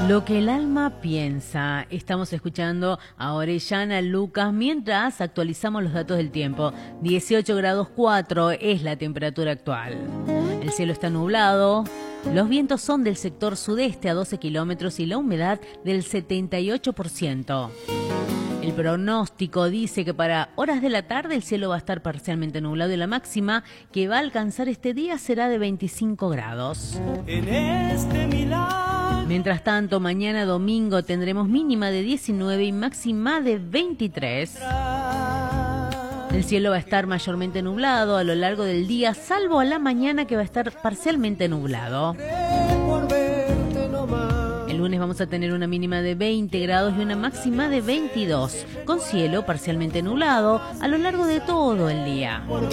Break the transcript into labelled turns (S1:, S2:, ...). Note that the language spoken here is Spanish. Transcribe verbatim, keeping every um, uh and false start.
S1: Lo que el alma piensa. Estamos escuchando a Orellana Lucas mientras actualizamos los datos del tiempo. dieciocho grados cuatro es la temperatura actual. El cielo está nublado. Los vientos son del sector sudeste a doce kilómetros y la humedad del setenta y ocho por ciento. El pronóstico dice que para horas de la tarde el cielo va a estar parcialmente nublado y la máxima que va a alcanzar este día será de veinticinco grados.
S2: En este milagro.
S1: Mientras tanto, mañana domingo tendremos mínima de diecinueve y máxima de veintitrés. El cielo va a estar mayormente nublado a lo largo del día, salvo a la mañana que va a estar parcialmente nublado. El lunes vamos a tener una mínima de veinte grados y una máxima de veintidós, con cielo parcialmente nublado a lo largo de todo el día.